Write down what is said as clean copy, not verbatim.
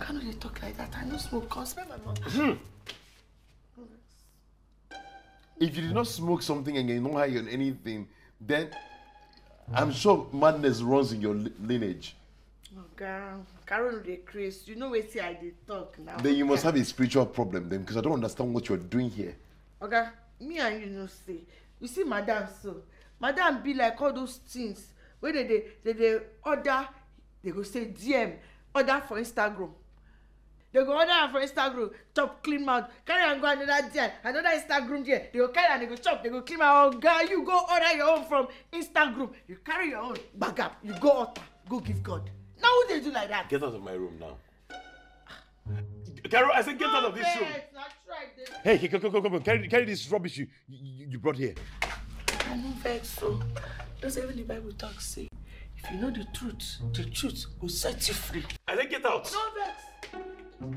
Oga, no, they talk like that. I no smoke. Come smell my mouth. If you did not smoke something and you're not high on anything, then I'm sure madness runs in your lineage. Oga, Carol dey craze. You know wetin I dey talk now. Then you must have a spiritual problem then, because I don't understand what you're doing here. Oga, me and you know say. You see madam so. Madam be like all those things where they order, they go say DM, order for Instagram. They go order am for Instagram, chop clean mouth, carry am go another DM, another Instagram there. They go carry and they go chop, they go clean mouth. Oh God, you go order your own from Instagram. You carry your own, bag up, you go altar, go give God. Now who they do like that? Get out of my room now. Carol, I said get out of this room. Hey, come, carry this rubbish you brought here. I no vex so. Does even the Bible talk say, if you know the truth will set you free. I said get out. No vex.